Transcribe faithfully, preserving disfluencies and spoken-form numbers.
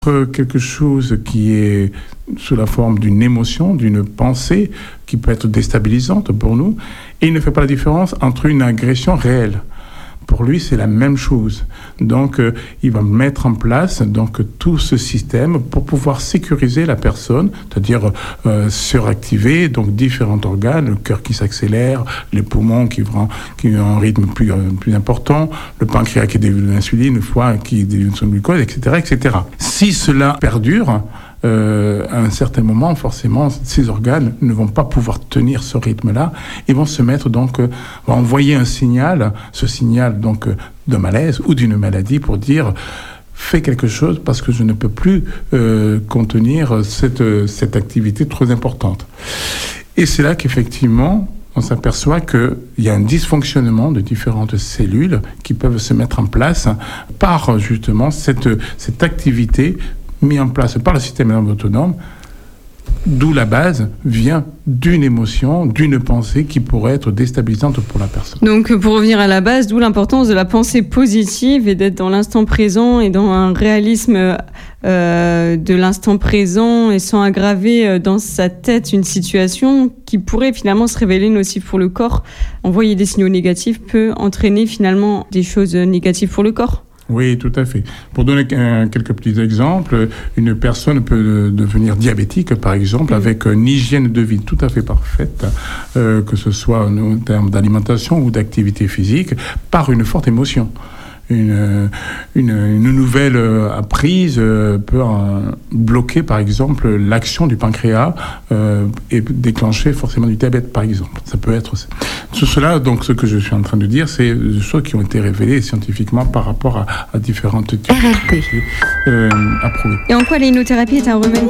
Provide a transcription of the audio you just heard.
Quelque chose qui est sous la forme d'une émotion, d'une pensée qui peut être déstabilisante pour nous, et il ne fait pas la différence entre une agression réelle. Pour lui, c'est la même chose. Donc, euh, il va mettre en place donc tout ce système pour pouvoir sécuriser la personne, c'est-à-dire euh, suractiver donc différents organes, le cœur qui s'accélère, les poumons qui vont qui ont un rythme plus euh, plus important, le pancréas qui délivre de l'insuline, le foie qui délivre son glucose, et cetera, et cetera. Si cela perdure, Euh, à un certain moment, forcément, ces organes ne vont pas pouvoir tenir ce rythme-là et vont se mettre donc, euh, vont envoyer un signal, ce signal donc euh, de malaise ou d'une maladie pour dire fais quelque chose parce que je ne peux plus euh, contenir cette cette activité trop importante. Et c'est là qu'effectivement on s'aperçoit qu'il y a un dysfonctionnement de différentes cellules qui peuvent se mettre en place par justement cette cette activité mis en place par le système nerveux autonome, d'où la base vient d'une émotion, d'une pensée qui pourrait être déstabilisante pour la personne. Donc pour revenir à la base, d'où l'importance de la pensée positive et d'être dans l'instant présent et dans un réalisme euh, de l'instant présent et sans aggraver dans sa tête une situation qui pourrait finalement se révéler nocive pour le corps. Envoyer des signaux négatifs peut entraîner finalement des choses négatives pour le corps. Oui, tout à fait. Pour donner quelques petits exemples, une personne peut devenir diabétique, par exemple, avec une hygiène de vie tout à fait parfaite, euh, que ce soit en termes d'alimentation ou d'activité physique, par une forte émotion. Une, une, une nouvelle apprise peut bloquer, par exemple, l'action du pancréas euh, et déclencher forcément du diabète, par exemple. Ça peut être... Tout cela, donc, ce que je suis en train de dire, c'est des choses qui ont été révélées scientifiquement par rapport à, à différentes types R L P euh, approuvées. Et en quoi l'hypnothérapie est un remède